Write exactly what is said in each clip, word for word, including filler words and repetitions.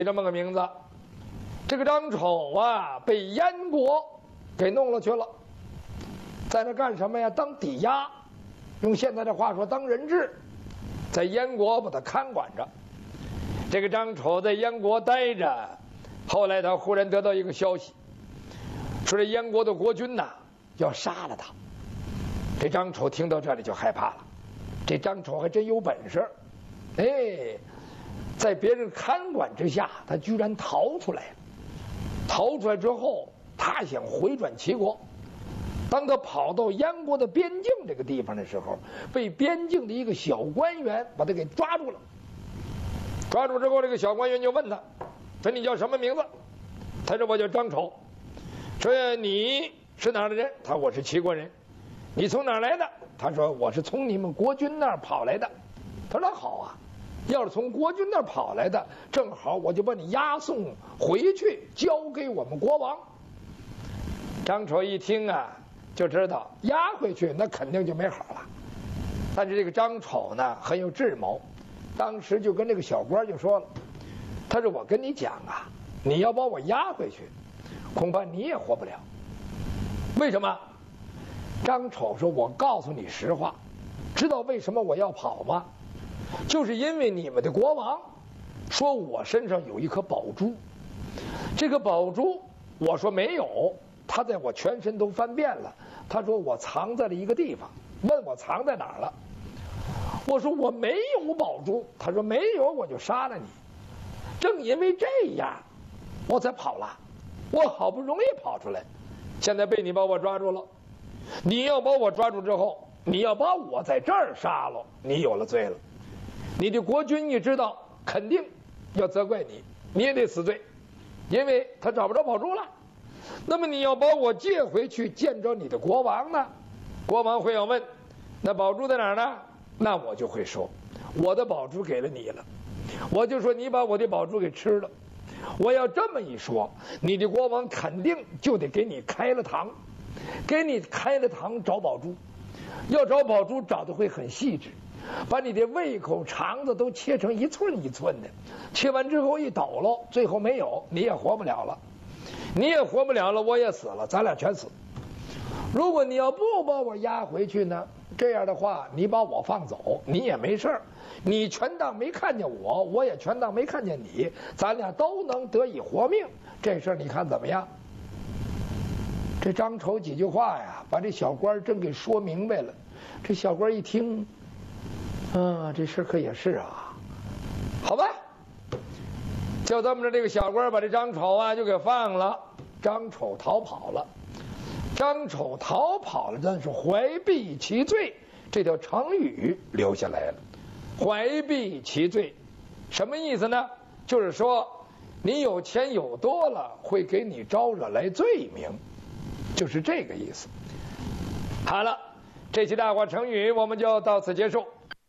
这么个名字。这个张丑啊，被燕国给弄了去了，在那干什么呀？当抵押，用现在的话说，当人质，在燕国把他看管着。这个张丑在燕国待着，后来他忽然得到一个消息，说这燕国的国君呐要杀了他。这张丑听到这里就害怕了，这张丑还真有本事，哎，在别人看管之下，他居然逃出来了。逃出来之后，他想回转齐国。当他跑到燕国的边境这个地方的时候，被边境的一个小官员把他给抓住了。抓住之后，这个小官员就问他：“说你叫什么名字？”他说：“我叫张丑。”说：“你是哪儿的人？”他说：“我是齐国人。”“你从哪儿来的？”他说：“我是从你们国君那儿跑来的。”他说：“好啊。要是从国君那儿跑来的，正好我就把你押送回去，交给我们国王。”张丑一听啊，就知道押回去那肯定就没好了。但是这个张丑呢很有智谋，当时就跟这个小官就说了：“他说我跟你讲啊，你要把我押回去，恐怕你也活不了。为什么？”张丑说：“我告诉你实话，知道为什么我要跑吗？就是因为你们的国王说我身上有一颗宝珠，这个宝珠我说没有，他在我全身都翻遍了，他说我藏在了一个地方，问我藏在哪儿了。我说我没有宝珠，他说没有我就杀了你。正因为这样我才跑了，我好不容易跑出来，现在被你把我抓住了。你要把我抓住之后，你要把我在这儿杀了，你有了罪了。你的国君一知道，肯定要责怪你，你也得死罪，因为他找不着宝珠了。那么你要把我借回去见着你的国王呢，国王会要问，那宝珠在哪儿呢？那我就会说，我的宝珠给了你了，我就说你把我的宝珠给吃了。我要这么一说，你的国王肯定就得给你开了膛，给你开了膛找宝珠，要找宝珠找的会很细致，把你的胃口肠子都切成一寸一寸的，切完之后一抖了，最后没有，你也活不了了，你也活不了了，我也死了，咱俩全死。如果你要不把我押回去呢，这样的话你把我放走，你也没事儿，你全当没看见我，我也全当没看见你，咱俩都能得以活命，这事儿你看怎么样？这张丑几句话呀，把这小官真给说明白了。这小官一听，啊，这事可也是啊，好吧，就这么着，这个小官把这张丑啊就给放了，张丑逃跑了。张丑逃跑了，但是怀璧其罪这条成语留下来了。怀璧其罪什么意思呢？就是说你有钱有多了，会给你招惹来罪名，就是这个意思。好了，这期大话成语我们就到此结束。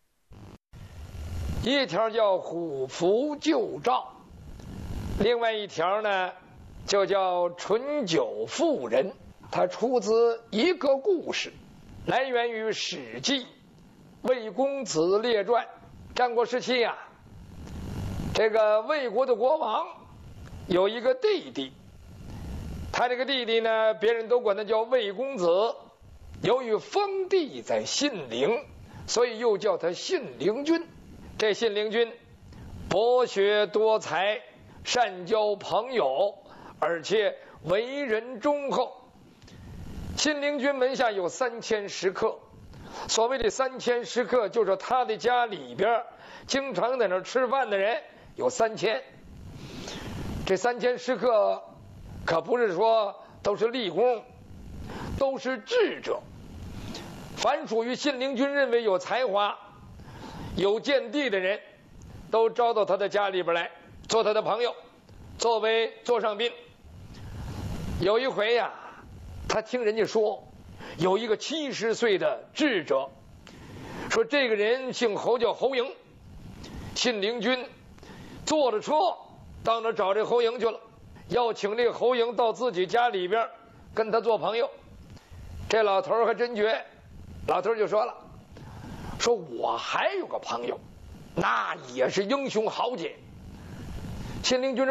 一条叫虎符救赵，另外一条呢就叫醇酒妇人。它出自一个故事，来源于《史记·魏公子列传》。战国时期啊，这个魏国的国王有一个弟弟，他这个弟弟呢，别人都管他叫魏公子。由于封地在信陵，所以又叫他信陵君。这信陵君博学多才，善交朋友，而且为人忠厚。信陵君门下有三千食客，所谓的三千食客，就是他的家里边经常在那吃饭的人有三千。这三千食客可不是说都是立功，都是智者。凡属于信陵君认为有才华、有见地的人，都招到他的家里边来做他的朋友，作为座上宾。有一回呀、啊，他听人家说有一个七十岁的智者，说这个人姓侯，叫侯嬴。信陵君坐着车到那找这侯嬴去了，要请这个侯嬴到自己家里边跟他做朋友。这老头还真绝，老头就说了，说我还有个朋友，那也是英雄豪杰， 亲临军政。